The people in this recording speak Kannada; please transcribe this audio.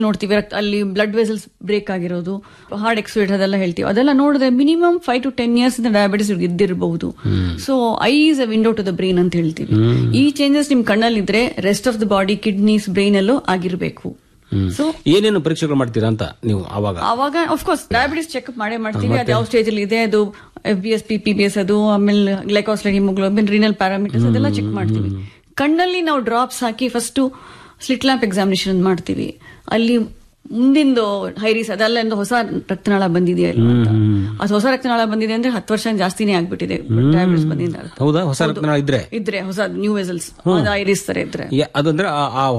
ನೋಡ್ತೀವಿ ಅಲ್ಲಿ ಬ್ಲಡ್ ವೆಸಲ್ಸ್ ಬ್ರೇಕ್ ಆಗಿರೋದು, ಹಾರ್ಟ್ ಎಕ್ಸ್ಪೈರ್ಡ್ ಅದೆಲ್ಲ ಹೇಳ್ತೀವಿ. ಅದೆಲ್ಲ ನೋಡಿದ್ರೆ minimum 5 to 10 years diabetes ಇದ್ದಿರಬಹುದು. So I is a window to the brain ಅಂತ ಹೇಳ್ತೀವಿ. ಈ ಚೇಂಜಸ್ ನಿಮ್ ಕಣ್ಣಲ್ಲಿದ್ರೆ rest of the body, kidneys, brain ಅಲ್ಲೂ ಆಗಿರಬೇಕು. ಸೊ ಏನೇನು ಪರೀಕ್ಷೆಗಳು ಮಾಡ್ತೀರಾ ಅಂತ ನೀವು ಅವಾಗ ಆಫ್ಕೋರ್ಸ್ ಡಯಾಬಿಟಿಸ್ ಚೆಕ್ಅಪ್ ಮಾಡೇ ಮಾಡ್ತೀವಿ. ಅದು ಯಾವ ಸ್ಟೇಜ್ ಅಲ್ಲಿ ಇದೆ, ಅದು FBS, PPBS, ಅದು ಆಮೇಲೆ ಗ್ಲೈಕೋಸಿಲೇಟ್, ಹಿಮೋಗ್ಲೋಬಿನ್, ರೀನಲ್ ಪ್ಯಾರಾಮೀಟರ್ಸ್ ಅದೆಲ್ಲ ಚೆಕ್ ಮಾಡ್ತೀವಿ. ಕಣ್ಣಲ್ಲಿ ನಾವು ಡ್ರಾಪ್ಸ್ ಹಾಕಿ ಫಸ್ಟ್ ಸ್ಲಿಟ್ ಲ್ಯಾಂಪ್ ಎಕ್ಸಾಮಿನೇಷನ್ ಮಾಡ್ತೀವಿ. ಅಲ್ಲಿ ಮುಂದಿಂದು ಹೈರಿಸ್ ಅದೆಲ್ಲ ಹೊಸ ರಕ್ತನಾಳ ಬಂದಿದೆಯಾ ಅಂತ. ಅದು ಹೊಸ ರಕ್ತನಾಳ ಬಂದಿದೆ ಅಂದ್ರೆ 10 ವರ್ಷ ಜಾಸ್ತಿನೇ ಆಗ್ಬಿಟ್ಟಿದೆ ಡಯಾಬಿಟಿಸ್ ಬಂದಿದೆ. ಹೌದಾ? ಹೊಸ ರಕ್ತನಾಳ ಇದ್ರೆ ಹೊಸ ನ್ಯೂ ವೆಸಲ್ಸ್ ಐರಿಸ್ ತರ ಇದ್ರೆ ಅದಂದ್ರೆ